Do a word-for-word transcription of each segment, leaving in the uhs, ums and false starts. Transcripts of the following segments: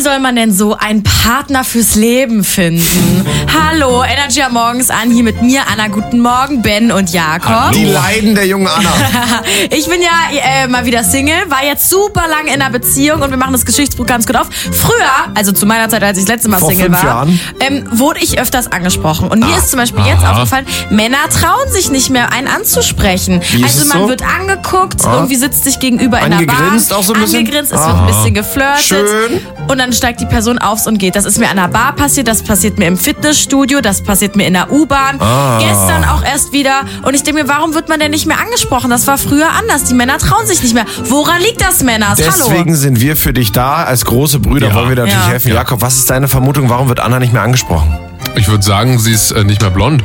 soll man denn so einen Partner fürs Leben finden? Hallo, Energy am Morgens an, hier mit mir, Anna, guten Morgen, Ben und Jakob. Die Leiden der jungen Anna. Ich bin ja äh, mal wieder Single, war jetzt super lang in einer Beziehung und wir machen das Geschichtsbuch ganz gut auf. Früher, also zu meiner Zeit, als ich das letzte Mal Vor Single fünf war, Jahren? ähm, wurde ich öfters angesprochen. Und mir Ah. ist zum Beispiel jetzt aufgefallen, Männer trauen sich nicht mehr, einen anzusprechen. Wie ist also es man so? wird angeguckt, Ah. irgendwie sitzt sich gegenüber in der Bar. Angegrinst auch so ein bisschen? Angegrinst, es Ah. wird ein bisschen geflirtet. Schön. Und dann steigt die Person aufs und geht. Das ist mir an der Bar passiert, das passiert mir im Fitnessstudio, das passiert mir in der U-Bahn. Ah. Gestern auch erst wieder. Und ich denke mir, warum wird man denn nicht mehr angesprochen? Das war früher anders. Die Männer trauen sich nicht mehr. Woran liegt das, Männers? Hallo. Deswegen sind wir für dich da. Als große Brüder Ja. wollen wir dir natürlich Ja. helfen. Jakob, was ist deine Vermutung? Warum wird Anna nicht mehr angesprochen? Ich würde sagen, sie ist äh, nicht mehr blond.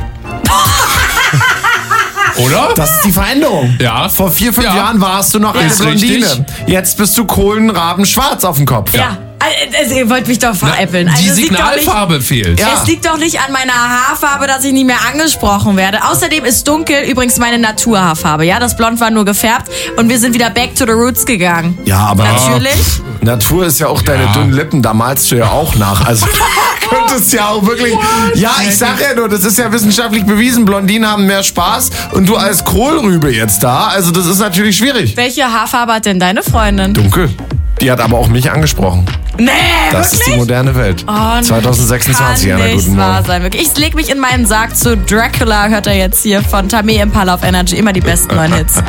Oder? Das ist die Veränderung. Ja. Vor vier, fünf Ja. Jahren warst du noch eine Ist Blondine. richtig. Jetzt bist du Kohlenraben-schwarz auf dem Kopf. Ja. Also, ihr wollt mich doch veräppeln. Die Also, es liegt doch nicht- Signalfarbe fehlt. Ja. Es liegt doch nicht an meiner Haarfarbe, dass ich nicht mehr angesprochen werde. Außerdem ist dunkel übrigens meine Naturhaarfarbe. Ja, das Blond war nur gefärbt und wir sind wieder back to the roots gegangen. Ja, aber Natürlich. Natur ist ja auch deine Ja. dünnen Lippen, da malst du ja auch nach. Also könntest ja auch wirklich. Ja, ich sag ja nur, das ist ja wissenschaftlich bewiesen. Blondinen haben mehr Spaß und du als Kohlrübe jetzt da. Also das ist natürlich schwierig. Welche Haarfarbe hat denn deine Freundin? Dunkel. Die hat aber auch mich angesprochen. Nee, Das wirklich? ist die moderne Welt. Oh, nein, zwanzig sechsundzwanzig, kann Anna, nicht guten wahr Morgen. sein, wirklich. Ich leg mich in meinen Sarg zu Dracula, hört er jetzt hier von Tamé Impala auf Energy. Immer die besten neuen Hits.